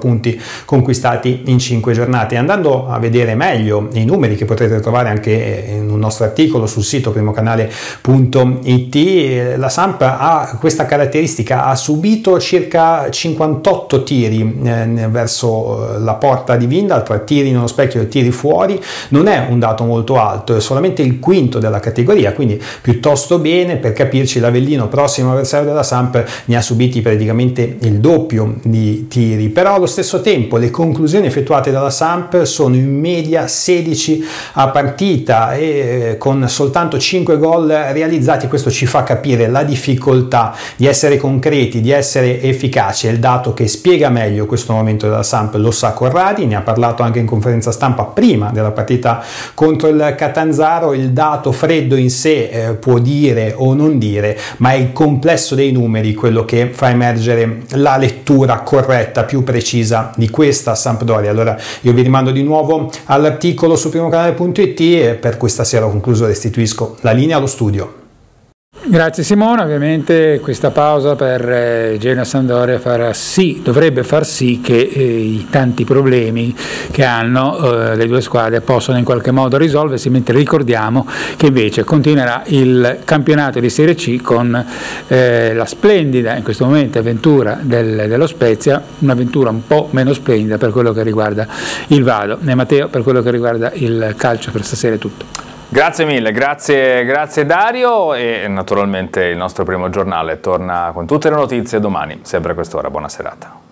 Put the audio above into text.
punti conquistati in 5 giornate. Andando a vedere meglio i numeri che potrete trovare anche in un nostro articolo sul sito primocanale.it, la Samp ha questa caratteristica: ha subito circa 58 tiri verso la porta di Vindal, tra tiri nello specchio e tiri fuori. Non è un dato molto alto, è solamente il quinto della categoria, quindi piuttosto bene. Per capirci, l'Avellino, prossimo avversario della Samp, ne ha subiti praticamente il doppio di tiri, però allo stesso tempo le conclusioni effettuate dalla Samp sono in media 16 a partita e con soltanto 5 gol realizzati. Questo ci fa capire la difficoltà di essere concreti, di essere efficaci. È il dato che spiega meglio questo momento della Samp, lo sa Corradi, ne ha parlato anche in conferenza stampa prima della partita contro il Catanzaro. Il dato freddo in sé può dire o non dire, ma è il complesso dei numeri quello che fa emergere la lettura corretta, più precisa di questa Sampdoria. Allora io vi rimando di nuovo all'articolo su primocanale.it e per questa sera ho concluso, restituisco la linea allo studio. Grazie Simone. Ovviamente questa pausa per Genoa-Sampdoria dovrebbe far sì che i tanti problemi che hanno le due squadre possano in qualche modo risolversi, mentre ricordiamo che invece continuerà il campionato di Serie C con la splendida in questo momento avventura dello Spezia, un'avventura un po' meno splendida per quello che riguarda il Vado. E Matteo, per quello che riguarda il calcio per stasera è tutto. Grazie mille, grazie Dario, e naturalmente il nostro primo giornale torna con tutte le notizie domani, sempre a quest'ora. Buona serata.